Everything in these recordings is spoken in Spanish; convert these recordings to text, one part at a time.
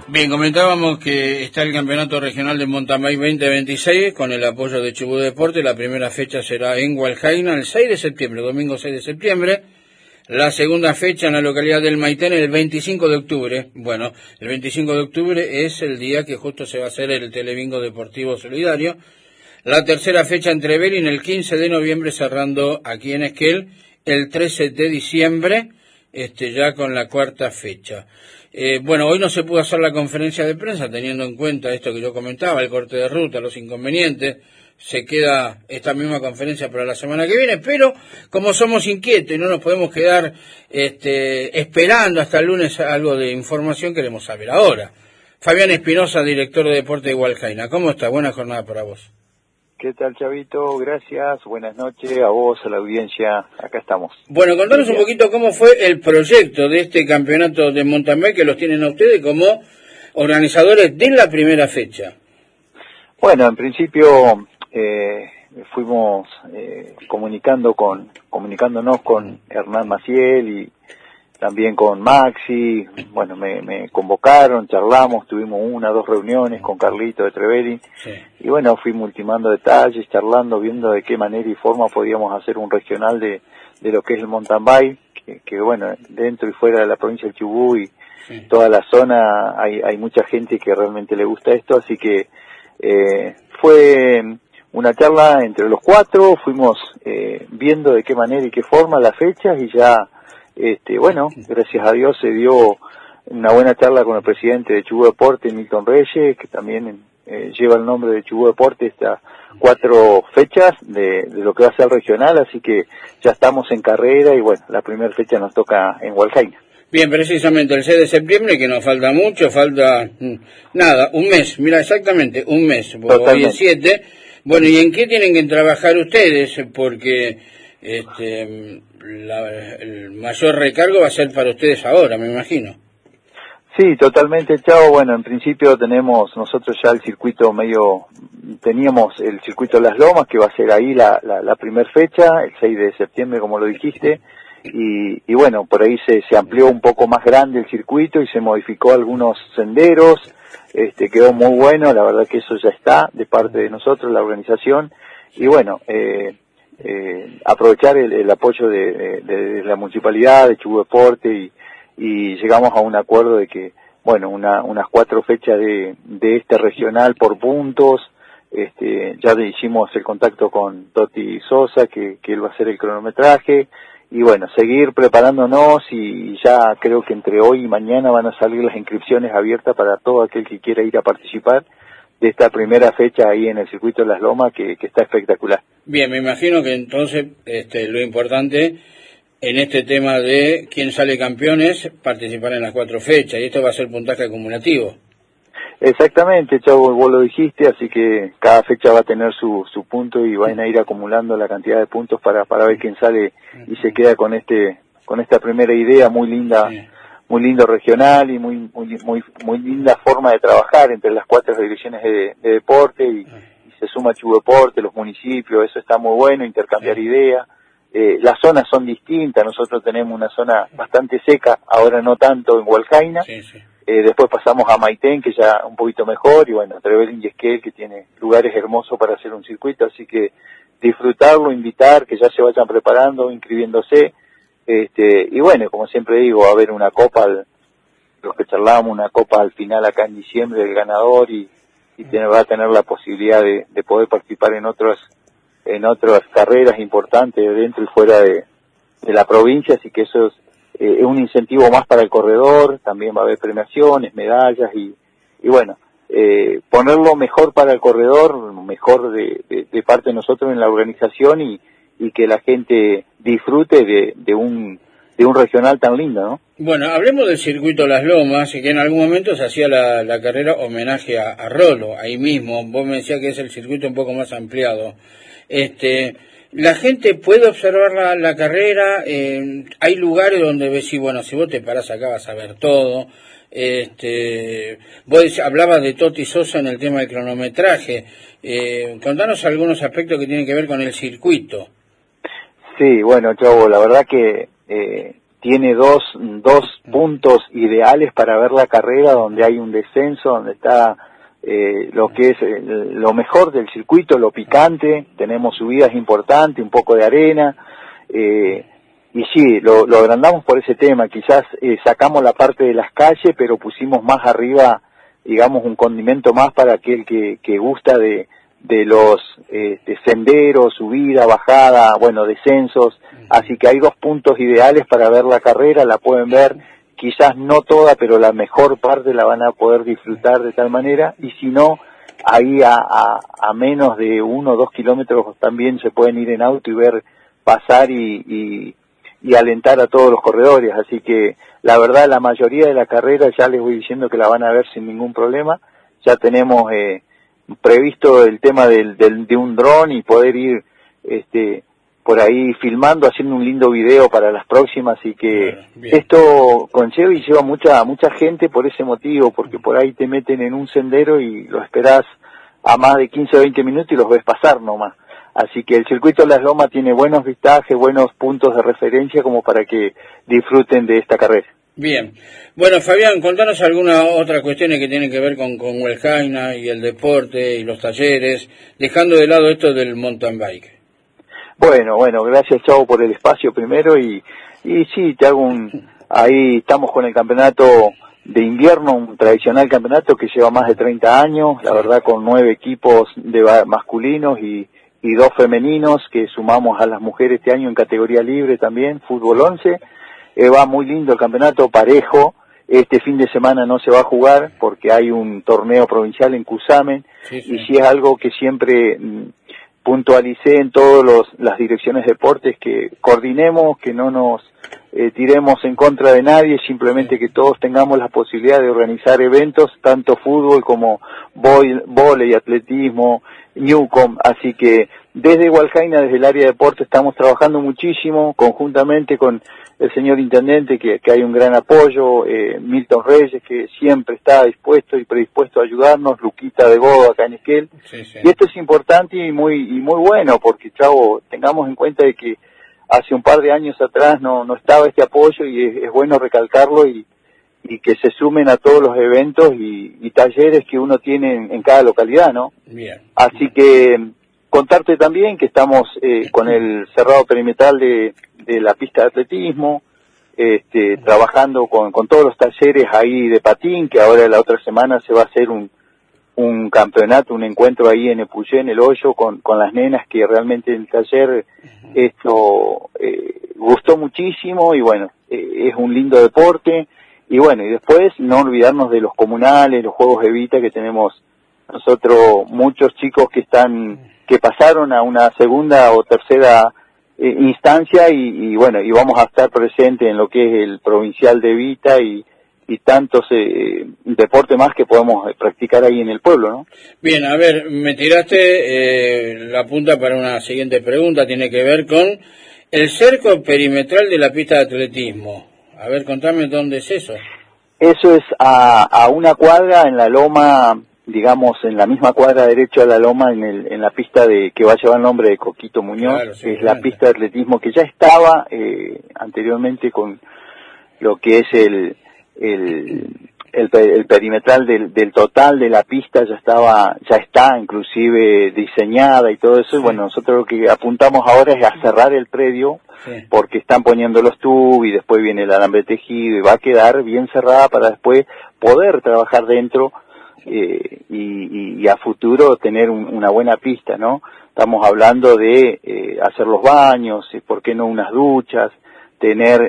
Bien, comentábamos que está el Campeonato Regional de Mountain Bike 2026 con el apoyo de Chubut Deporte. La primera fecha será en Hualjaina el 6 de septiembre, domingo 6 de septiembre. La segunda fecha en la localidad del Maitén el 25 de octubre. Bueno, el 25 de octubre es el día que justo se va a hacer el Telebingo Deportivo Solidario. La tercera fecha en Trevelin el 15 de noviembre, cerrando aquí en Esquel el 13 de diciembre, ya con la cuarta fecha. Bueno, hoy no se pudo hacer la conferencia de prensa teniendo en cuenta esto que yo comentaba, el corte de ruta, los inconvenientes. Se queda esta misma conferencia para la semana que viene, pero como somos inquietos y no nos podemos quedar esperando hasta el lunes algo de información, queremos saber ahora. Fabián Espinosa, director de Deporte de Hualjaina. ¿Cómo está? Buena jornada para vos. ¿Qué tal, Chavito? Gracias, buenas noches a vos, a la audiencia, acá estamos. Bueno, contanos un poquito cómo fue el proyecto de este campeonato de mountain bike que los tienen a ustedes como organizadores de la primera fecha. Bueno, en principio fuimos comunicándonos con Hernán Maciel y también con Maxi. Bueno, me convocaron, charlamos, tuvimos 1 o 2 reuniones con Carlito de Trevelin. Sí. Y bueno, fuimos ultimando detalles, charlando, viendo de qué manera y forma podíamos hacer un regional de lo que es el mountain bike, que bueno, dentro y fuera de la provincia del Chubut y Sí. toda la zona hay mucha gente que realmente le gusta esto, así que fue una charla entre los 4, fuimos viendo de qué manera y qué forma las fechas y ya, bueno, gracias a Dios se dio una buena charla con el presidente de Chubut Deporte, Milton Reyes, que también lleva el nombre de Chubut Deporte, estas 4 fechas de lo que va a ser regional, así que ya estamos en carrera y bueno, la primera fecha nos toca en Hualjaina. Bien, precisamente el 6 de septiembre, que nos falta mucho, falta nada, un mes, mira, exactamente, un mes, hoy es 7. Bueno, ¿y en qué tienen que trabajar ustedes? Porque el mayor recargo va a ser para ustedes ahora, me imagino. Sí, totalmente, Chavo. Bueno, en principio tenemos nosotros ya el circuito teníamos el circuito de Las Lomas, que va a ser ahí la primera fecha, el 6 de septiembre, como lo dijiste, y bueno, por ahí se amplió un poco más grande el circuito y se modificó algunos senderos, quedó muy bueno, la verdad que eso ya está de parte de nosotros, la organización, y bueno, aprovechar el apoyo de la municipalidad, de Chubut Deporte y llegamos a un acuerdo de que, bueno, unas 4 fechas de este regional por puntos, ya hicimos el contacto con Toti Sosa, que él va a hacer el cronometraje, y bueno, seguir preparándonos y ya creo que entre hoy y mañana van a salir las inscripciones abiertas para todo aquel que quiera ir a participar de esta primera fecha ahí en el circuito de Las Lomas, que está espectacular. Bien, me imagino que entonces lo importante en este tema de quién sale campeón es participar en las 4 fechas, y esto va a ser puntaje acumulativo. Exactamente, Chavo, vos lo dijiste, así que cada fecha va a tener su punto y van a ir acumulando la cantidad de puntos para ver quién sale y se queda con esta primera idea muy linda, muy lindo regional y muy linda forma de trabajar entre las 4 divisiones de deporte y se suma Chubut Deporte, los municipios, eso está muy bueno, intercambiar ideas. Las zonas son distintas, nosotros tenemos una zona bastante seca, ahora no tanto en Hualjaina, después pasamos a Maitén, que ya un poquito mejor, y bueno, Trevelin y Esquel, que tiene lugares hermosos para hacer un circuito, así que disfrutarlo, invitar, que ya se vayan preparando, inscribiéndose, y bueno, como siempre digo, va a haber una copa, los que charlábamos, una copa al final acá en diciembre del ganador, y va a tener la posibilidad de poder participar en otras carreras importantes dentro y fuera de la provincia, así que eso es un incentivo más para el corredor, también va a haber premiaciones, medallas y bueno, ponerlo mejor para el corredor, mejor de parte de nosotros en la organización y que la gente disfrute de un regional tan lindo, ¿no? Bueno, hablemos del circuito Las Lomas, que en algún momento se hacía la carrera homenaje a Rolo, ahí mismo. Vos me decías que es el circuito un poco más ampliado. La gente puede observar la carrera, hay lugares donde ves, si vos te parás acá vas a ver todo. Vos hablabas de Toti Sosa en el tema del cronometraje. Contanos algunos aspectos que tienen que ver con el circuito. Sí, bueno, Chavo, la verdad que tiene dos puntos ideales para ver la carrera, donde hay un descenso, donde está lo que es lo mejor del circuito, lo picante, tenemos subidas importantes, un poco de arena, y sí, lo agrandamos por ese tema, quizás sacamos la parte de las calles, pero pusimos más arriba, digamos, un condimento más para aquel que gusta de los senderos, subida, bajada, bueno, descensos, así que hay dos puntos ideales para ver la carrera, la pueden ver, quizás no toda, pero la mejor parte la van a poder disfrutar de tal manera, y si no, ahí a menos de 1 o 2 kilómetros también se pueden ir en auto y ver pasar y alentar a todos los corredores, así que la verdad la mayoría de la carrera ya les voy diciendo que la van a ver sin ningún problema, ya tenemos previsto el tema de un dron y poder ir por ahí filmando, haciendo un lindo video para las próximas, y que esto conlleva y lleva mucha gente por ese motivo, porque por ahí te meten en un sendero y lo esperás a más de 15 o 20 minutos y los ves pasar nomás. Así que el circuito de Las Lomas tiene buenos vistajes, buenos puntos de referencia como para que disfruten de esta carrera. Bien. Bueno, Fabián, contanos alguna otra cuestiones que tienen que ver con Huelgaina y el deporte y los talleres, dejando de lado esto del mountain bike. Bueno, gracias, Chavo, por el espacio primero, y sí, te hago ahí estamos con el campeonato de invierno, un tradicional campeonato que lleva más de 30 años, la verdad, con 9 equipos masculinos y 2 femeninos, que sumamos a las mujeres este año en categoría libre también, fútbol 11, va muy lindo el campeonato, parejo. Este fin de semana no se va a jugar porque hay un torneo provincial en Cusamen, y sí es algo que siempre puntualicé en todas las direcciones de deportes, que coordinemos, que no nos tiremos en contra de nadie, simplemente que todos tengamos la posibilidad de organizar eventos, tanto fútbol como vóley, atletismo, Newcom, así que desde Hualjaina, desde el área de deporte, estamos trabajando muchísimo, conjuntamente con el señor intendente, que hay un gran apoyo, Milton Reyes, que siempre está dispuesto y predispuesto a ayudarnos, Luquita de Godo acá en Esquel, y esto es importante y muy bueno, porque, Chavo, tengamos en cuenta de que hace un par de años atrás no estaba este apoyo, y es bueno recalcarlo, y que se sumen a todos los eventos y talleres que uno tiene en cada localidad, ¿no? Bien. Así que contarte también que estamos con el cerrado perimetral de la pista de atletismo, trabajando con todos los talleres ahí de patín, que ahora la otra semana se va a hacer un campeonato, un encuentro ahí en Epuyé, en el Hoyo, con las nenas, que realmente el taller esto gustó muchísimo, y bueno, es un lindo deporte. Y bueno, y después no olvidarnos de los comunales, los juegos Evita, que tenemos nosotros muchos chicos que pasaron a una segunda o tercera instancia, y bueno, y vamos a estar presentes en lo que es el provincial de Evita y tantos deportes más que podemos practicar ahí en el pueblo, ¿no? Bien, a ver, me tiraste la punta para una siguiente pregunta, tiene que ver con el cerco perimetral de la pista de atletismo. A ver, contame dónde es eso. Eso es a una cuadra en la loma, digamos, en la misma cuadra derecho a la loma, en la pista que va a llevar el nombre de Coquito Muñoz, claro, sí, es la pista de atletismo que ya estaba anteriormente con lo que es el perimetral del total de la pista, ya está inclusive diseñada y todo eso, sí. Y bueno, nosotros lo que apuntamos ahora es a cerrar el predio, sí. Porque están poniendo los tubos y después viene el alambre tejido y va a quedar bien cerrada para después poder trabajar dentro y a futuro tener una buena pista, ¿no? Estamos hablando de hacer los baños, ¿por qué no unas duchas? Tener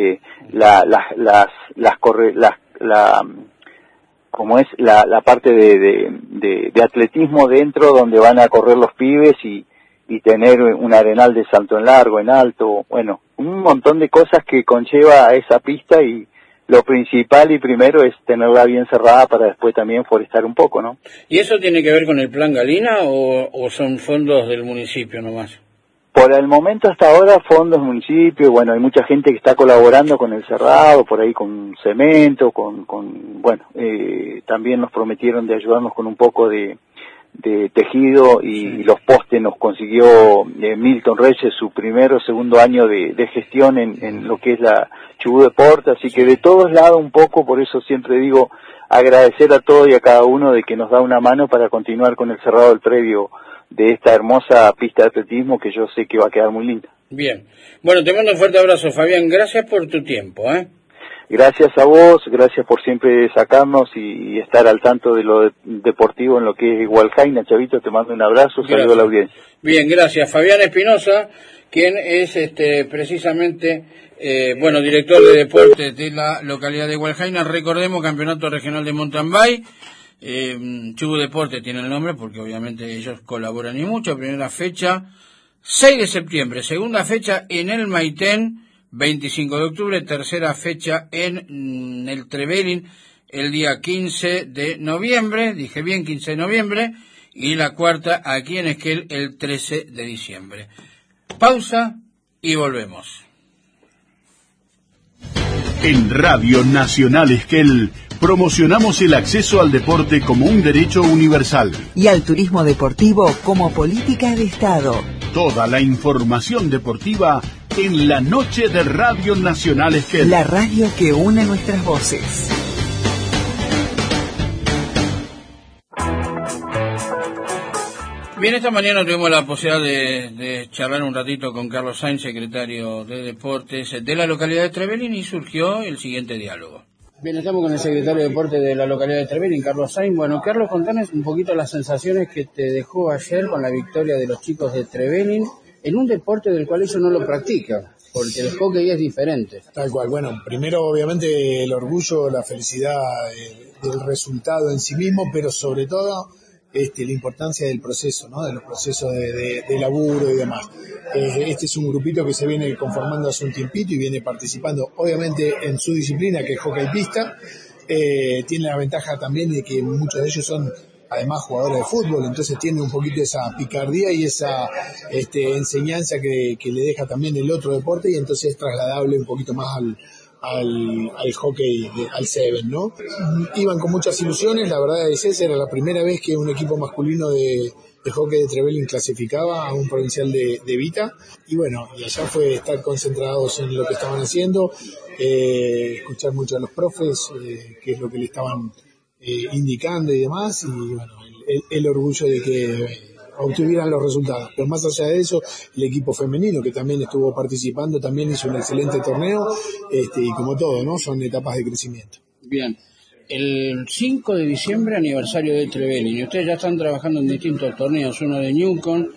como es la parte de atletismo dentro, donde van a correr los pibes, y tener un arenal de salto en largo, en alto, bueno, un montón de cosas que conlleva a esa pista, y lo principal y primero es tenerla bien cerrada para después también forestar un poco, ¿no? ¿Y eso tiene que ver con el Plan Galina o son fondos del municipio nomás? Por el momento, hasta ahora, fondos municipio, bueno, hay mucha gente que está colaborando con el cerrado, por ahí con cemento, bueno, también nos prometieron de ayudarnos con un poco de de tejido y los postes nos consiguió Milton Reyes su primero o segundo año de gestión en lo que es la Chubut Deporte, así que de todos lados un poco, por eso siempre digo agradecer a todos y a cada uno de que nos da una mano para continuar con el cerrado del predio de esta hermosa pista de atletismo que yo sé que va a quedar muy linda. Bien, bueno, te mando un fuerte abrazo, Fabián, gracias por tu tiempo, Gracias a vos, gracias por siempre sacarnos y estar al tanto de lo deportivo en lo que es Hualjaina. Chavito, te mando un abrazo, saludo a la audiencia. Bien, gracias. Fabián Espinosa, quien es precisamente, director de deportes de la localidad de Hualjaina. Recordemos, Campeonato Regional de Mountain Bike. Chubut Deporte tiene el nombre porque obviamente ellos colaboran y mucho. Primera fecha, 6 de septiembre. Segunda fecha en el Maitén, 25 de octubre, tercera fecha en el Trevelin el día 15 de noviembre, dije bien, 15 de noviembre, y la cuarta aquí en Esquel el 13 de diciembre. Pausa y volvemos. En Radio Nacional Esquel promocionamos el acceso al deporte como un derecho universal y al turismo deportivo como política de Estado. Toda la información deportiva en la noche de Radio Nacional Esquel. La radio que une nuestras voces. Bien, esta mañana tuvimos la posibilidad de charlar un ratito con Carlos Sainz, secretario de Deportes de la localidad de Trevelin, y surgió el siguiente diálogo. Bien, estamos con el secretario de Deportes de la localidad de Trevelin, Carlos Sainz. Bueno, Carlos, contanos un poquito las sensaciones que te dejó ayer con la victoria de los chicos de Trevelin en un deporte del cual ellos no lo practican, porque el hockey es diferente. Tal cual. Bueno, primero obviamente el orgullo, la felicidad del resultado en sí mismo, pero sobre todo la importancia del proceso, ¿no? De los procesos de laburo y demás. Este es un grupito que se viene conformando hace un tiempito y viene participando obviamente en su disciplina, que es hockey pista. Tiene la ventaja también de que muchos de ellos son además jugadores de fútbol, entonces tiene un poquito esa picardía y esa enseñanza que le deja también el otro deporte, y entonces es trasladable un poquito más al hockey, al Seven, ¿no? Iban con muchas ilusiones, la verdad es esa, era la primera vez que un equipo masculino de hockey de Trevelin clasificaba a un provincial de Vita, y bueno, y allá fue estar concentrados en lo que estaban haciendo, escuchar mucho a los profes, qué es lo que le estaban indicando y demás, y bueno, el orgullo de que obtuvieran los resultados. Pero más allá de eso, el equipo femenino que también estuvo participando también hizo un excelente torneo, y como todo, ¿no? Son etapas de crecimiento. Bien, el 5 de diciembre aniversario de Trevelin, y ustedes ya están trabajando en distintos torneos, uno de Newcon,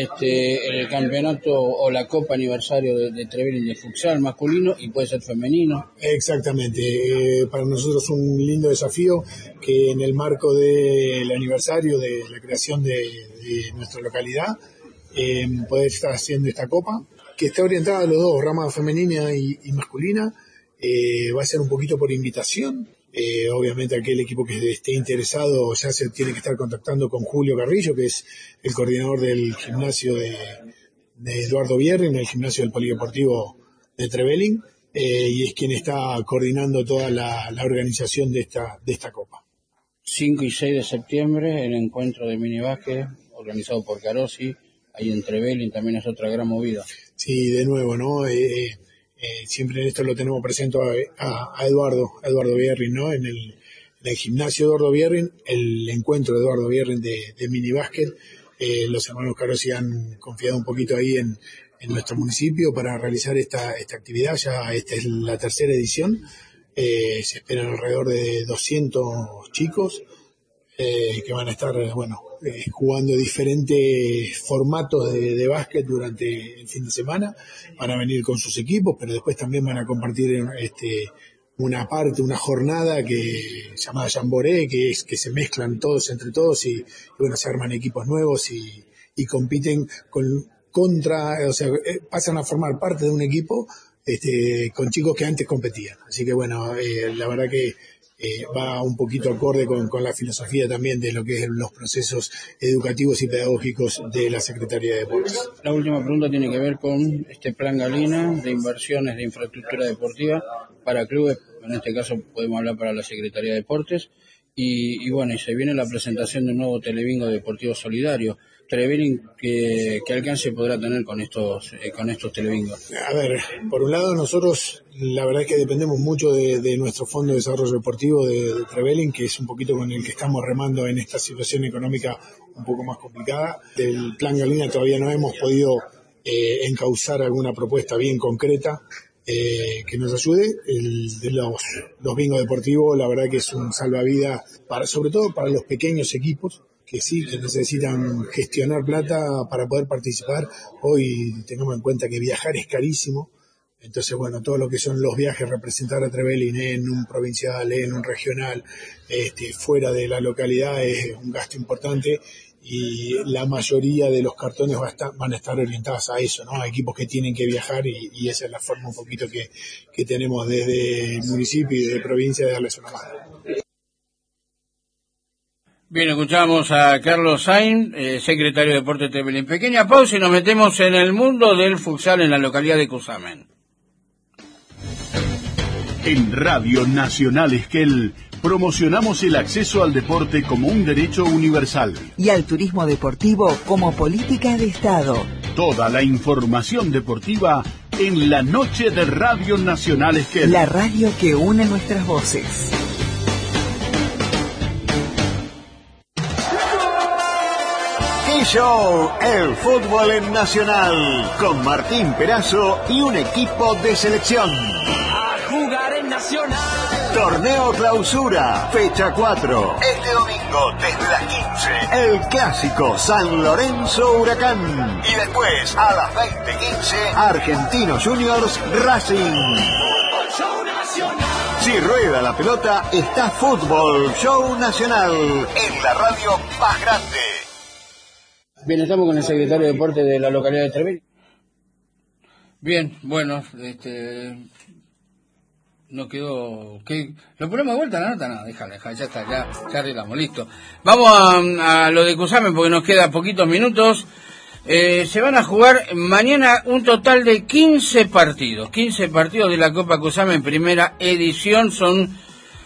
el campeonato o la Copa Aniversario de Trevelin de futsal masculino y puede ser femenino. Exactamente, para nosotros un lindo desafío que en el marco del aniversario de la creación de nuestra localidad, poder estar haciendo esta copa, que está orientada a los dos, rama femenina y masculina. Va a ser un poquito por invitación. Obviamente aquel equipo que esté interesado ya se tiene que estar contactando con Julio Carrillo, que es el coordinador del gimnasio de Eduardo Bierri, en el gimnasio del Polideportivo de Trevelin, y es quien está coordinando toda la organización de esta copa. 5 y 6 de septiembre, el encuentro de minibásquet organizado por Carosi, ahí en Trevelin, también es otra gran movida. Sí, de nuevo, ¿no? Siempre en esto lo tenemos presente a Eduardo Bierrin, ¿no? En el gimnasio Eduardo Bierrin, el encuentro de Eduardo Bierrin de minibásquet. Los hermanos Carosi han confiado un poquito ahí en nuestro municipio para realizar esta actividad. Ya esta es la tercera edición. Se esperan alrededor de 200 chicos que van a estar, jugando diferentes formatos de básquet durante el fin de semana. Van a venir con sus equipos, pero después también van a compartir una jornada llamada Jamboree, que es que se mezclan todos entre todos y se arman equipos nuevos y compiten pasan a formar parte de un equipo con chicos que antes competían. Así que la verdad que va un poquito acorde con la filosofía también de lo que es los procesos educativos y pedagógicos de la Secretaría de Deportes. La última pregunta tiene que ver con este plan Galina de inversiones de infraestructura deportiva para clubes, en este caso podemos hablar para la Secretaría de Deportes, y bueno, y se viene la presentación de un nuevo telebingo deportivo solidario. Trevelin, ¿qué alcance podrá tener con estos telebingos? A ver, por un lado nosotros la verdad es que dependemos mucho de nuestro Fondo de Desarrollo Deportivo de Trevelin, que es un poquito con el que estamos remando en esta situación económica un poco más complicada. Del Plan Galina todavía no hemos podido encauzar alguna propuesta bien concreta que nos ayude. De los bingos deportivos, la verdad que es un salvavidas, sobre todo para los pequeños equipos, que sí, que necesitan gestionar plata para poder participar. Hoy tengamos en cuenta que viajar es carísimo, entonces bueno, todo lo que son los viajes, representar a Trevelin en un provincial, en un regional, fuera de la localidad, es un gasto importante, y la mayoría de los cartones van a estar orientados a eso, ¿no? A equipos que tienen que viajar, y esa es la forma un poquito que tenemos desde el municipio y de provincia de darles una mano. Bien, escuchamos a Carlos Sainz, secretario de Deporte de Trevelin. Pequeña pausa y nos metemos en el mundo del futsal en la localidad de Cusamen. En Radio Nacional Esquel promocionamos el acceso al deporte como un derecho universal. Y al turismo deportivo como política de Estado. Toda la información deportiva en la noche de Radio Nacional Esquel. La radio que une nuestras voces. Show, el fútbol en Nacional, con Martín Perazo y un equipo de selección. A jugar en Nacional. Torneo Clausura, fecha 4. Este domingo desde las 15. El clásico San Lorenzo Huracán. Y después a las 20:15, Argentinos Juniors Racing. Fútbol Show Nacional. Si rueda la pelota, está Fútbol Show Nacional, en la radio más grande. Bien, estamos con el secretario de Deporte de la localidad de Trevelin. Bien, bueno, no quedó... ¿Lo ponemos de vuelta la nota? No, déjala, ya está, ya arreglamos, listo. Vamos a lo de Cusamen porque nos queda poquitos minutos. Se van a jugar mañana un total de 15 partidos. 15 partidos de la Copa Cusamen, primera edición, son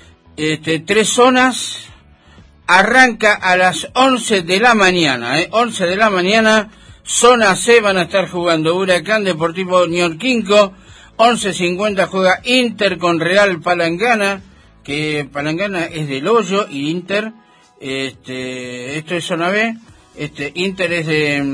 3 zonas. Arranca a las 11 de la mañana, 11 de la mañana, zona C van a estar jugando Huracán Deportivo Ñorquinco, 11:50 juega Inter con Real Palangana, que Palangana es del Hoyo y Inter, esto es zona B, Inter es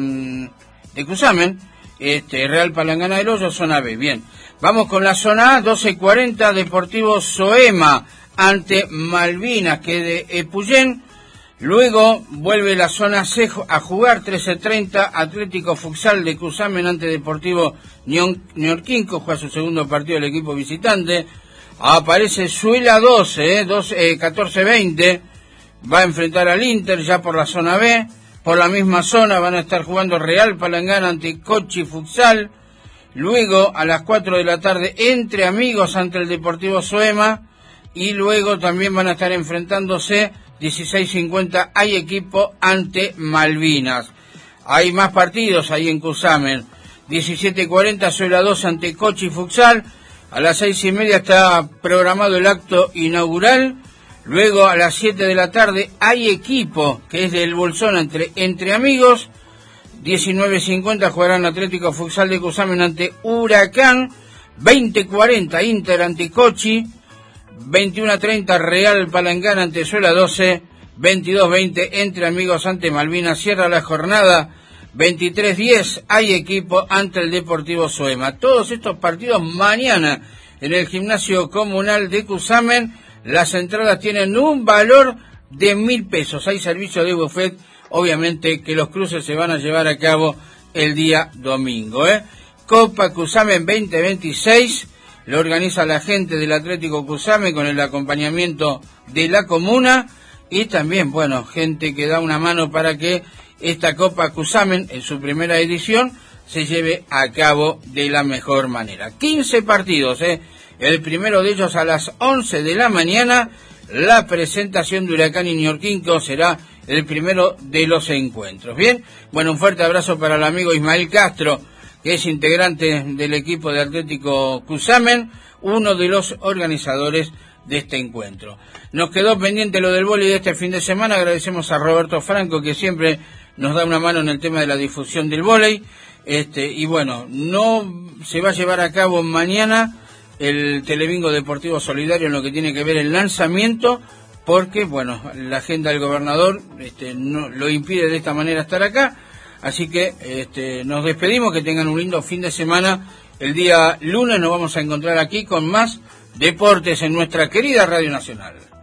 de Cusamen, Real Palangana del Hoyo, zona B, bien. Vamos con la zona A, 12:40 Deportivo Soema ante Malvinas, que es de Epuyén. Luego vuelve la zona C a jugar, 13:30 Atlético Futsal de Cusamen ante Deportivo Ñorquinco, juega su segundo partido del equipo visitante. Aparece Suela 12, 14:20, va a enfrentar al Inter ya por la zona B. Por la misma zona van a estar jugando Real Palangana ante Cochi Futsal. Luego a las 4 de la tarde Entre Amigos ante el Deportivo Soema. Y luego también van a estar enfrentándose 16:50 hay equipo ante Malvinas. Hay más partidos ahí en Cusamen. 17:40 Suela 2 ante Cochi Futsal. A las 6:30 está programado el acto inaugural. Luego a las 7 de la tarde hay equipo, que es del Bolsón entre Amigos. 19:50 jugarán Atlético Futsal de Cusamen ante Huracán. 20:40 Inter ante Cochi. 21:30 Real Palangana ante Suela 12, 22:20 Entre Amigos ante Malvinas, cierra la jornada, 23:10 hay equipo ante el Deportivo Soema. Todos estos partidos mañana en el gimnasio comunal de Cusamen. Las entradas tienen un valor de 1.000 pesos, hay servicio de buffet, obviamente que los cruces se van a llevar a cabo el día domingo. Copa Cusamen 2026 lo organiza la gente del Atlético Cusamen con el acompañamiento de la comuna y también, bueno, gente que da una mano para que esta Copa Cusamen en su primera edición se lleve a cabo de la mejor manera. 15 partidos, el primero de ellos a las 11 de la mañana, la presentación de Huracán y Ñorquinco será el primero de los encuentros. Bien, bueno, un fuerte abrazo para el amigo Ismael Castro, que es integrante del equipo de Atlético Cusamen, uno de los organizadores de este encuentro. Nos quedó pendiente lo del vóley de este fin de semana. Agradecemos a Roberto Franco, que siempre nos da una mano en el tema de la difusión del vóley. Y bueno, no se va a llevar a cabo mañana el Telebingo Deportivo Solidario en lo que tiene que ver el lanzamiento, porque bueno, la agenda del gobernador no lo impide de esta manera estar acá. Así que nos despedimos, que tengan un lindo fin de semana. El día lunes nos vamos a encontrar aquí con más deportes en nuestra querida Radio Nacional.